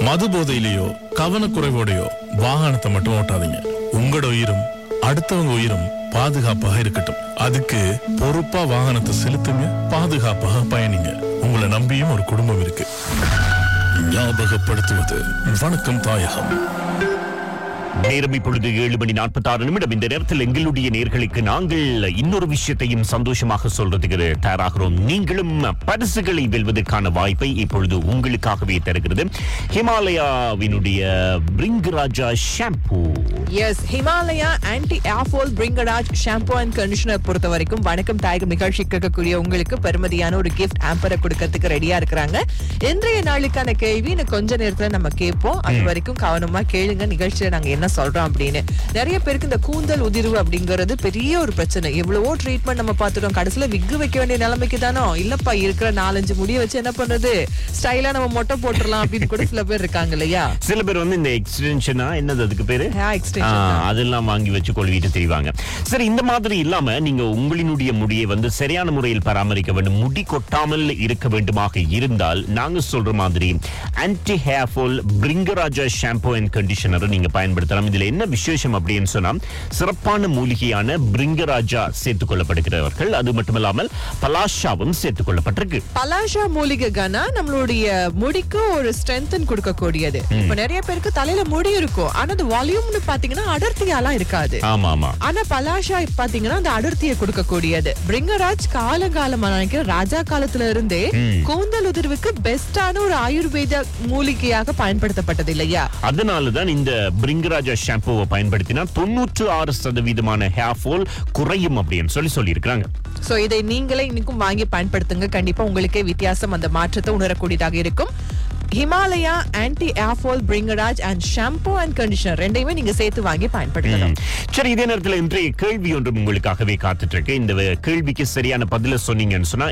மது போதையிலேயோ கவனக்குறைவோடையோ வாகனத்தை மட்டும் ஓட்டாதீங்க. உங்களோட உயிரும் அடுத்தவங்க உயிரும் பாதுகாப்பாக இருக்கட்டும். அதுக்கு பொறுப்பா வாகனத்தை செலுத்துங்க, பாதுகாப்பாக பயணிங்க. உங்களை நம்பியும் ஒரு குடும்பம் இருக்கு. ஞாபகப்படுத்துவது வணக்கம் தாயகம். நேரம் இப்பொழுது 7:46. இந்த நேரத்தில் எங்களுடைய நேர்களுக்கு நாங்கள் இன்னொரு விஷயத்தையும் சந்தோஷமாக சொல்றதுக்கு தயாராகிறோம். நீங்களும் பரிசுகளை வெல்வதற்கான வாய்ப்பை இப்பொழுது உங்களுக்காகவே தருகிறது ஹிமாலயாவினுடைய Bhringraja shampoo. S, Himalaya anti ஏர்ஃபால் Bhringraj shampoo and conditioner பொறுத்த வரைக்கும் வணக்கம் தாயகம் நிகழ்ச்சிக்கு இருக்கக்கூடிய உங்களுக்கு பெருமதியான ஒரு கிஃப்ட் ஆம்பரை கொடுக்கறதுக்கு ரெடியா இருக்கிறாங்க. இன்றைய நாளுக்கான கேள்வி இன்னும் கொஞ்ச நேரத்துல நம்ம கேட்போம். அது வரைக்கும் கவனமா கேளுங்க. நிகழ்ச்சியில நாங்க என்ன சொல்றோம் அப்படின்னு. நிறைய பேருக்கு இந்த கூந்தல் உதிர்வு அப்படிங்கறது பெரிய ஒரு பிரச்சனை. எவ்வளவோ ட்ரீட்மெண்ட் நம்ம பார்த்துட்டோம். கடைசியில விக்கு வைக்க வேண்டிய நிலைமைக்கு தானோ இல்லப்பா இருக்கிற 4-5 முடிய வச்சு என்ன பண்றது, ஸ்டைலா நம்ம மொட்டை போட்டுடலாம் அப்படின்னு கூட சில பேர் இருக்காங்க இல்லையா? சில பேர் வந்து இந்த எக்ஸ்டென்ஷனா என்னது அதுக்கு பேரு அதெல்லாம் வாங்கி வச்சு கொள்விட்டு தெரிவாங்க. சரி, இந்த மாதிரி இல்லாம நீங்க உங்களினுடைய முடியை வந்து சரியான முறையில் பராமரிக்க வேண்டும், முடி கொட்டாமல் இருக்க வேண்டுமாக இருந்தால் நாங்க சொல்ற மாதிரி anti hair fall Bhringraja shampoo and conditioner நீங்க பயன்படுத்தலாம். இதுல என்ன விசேஷம் அப்படின்னு சொன்னா சிறப்பான மூலிகையான பிரிங்கராஜா சேர்த்துக் கொள்ளப்படுகிறவர்கள். அது மட்டுமல்லாமல் பலாஷாவும் சேர்த்துக் கொள்ளப்பட்டிருக்கு. பலாஷா மூலிகைனா நம்மளுடைய முடிக்கு ஒரு ஸ்ட்ரென்த் கொடுக்கக்கூடியது. இப்ப நிறைய பேருக்கு தலையில முடி இருக்கும், ஆனா அது வால்யூம்னு பாத்தீங்கன்னா அடர்த்தியாலாம் இருக்காது. ஆனா பலாஷா பாத்தீங்கன்னா அந்த அடர்த்தியை கொடுக்கக்கூடியது. பிரிங்கராஜ் காலகாலமா நினைக்கிற ராஜா காலத்துல இருந்தே கூந்தல் உதிர்வுக்கு பெஸ்டான ஒரு ஆயுர்வேத மூலிகையாக பயன்படுத்தப்பட்டது இல்லையா? அதனாலதான் இந்த பிரிங்கராஜா ஷாம்பூவை பயன்படுத்தினா 96% ஹேர் ஃபால் குறையும் அப்படின்னு சொல்லி இருக்காங்க. சோ இதை நீங்களே இன்னைக்கும் வாங்கி பயன்படுத்துங்க. கண்டிப்பா உங்களுக்கே வித்தியாசம், அந்த மாற்றத்தை உணரக்கூடியதாக இருக்கும். Himalaya anti ஏர்ஃபால் Bhringraj and shampoo and conditioner ரெண்டையுமே நீங்க சேர்த்து வாங்கி பயன்படுத்தலாம். சரி, இதே நேரத்தில் இன்றைய கேள்வி ஒன்றும் உங்களுக்காகவே காத்துட்டு இருக்கு. இந்த கேள்விக்கு சரியான பதில சொன்னீங்கன்னு சொன்னா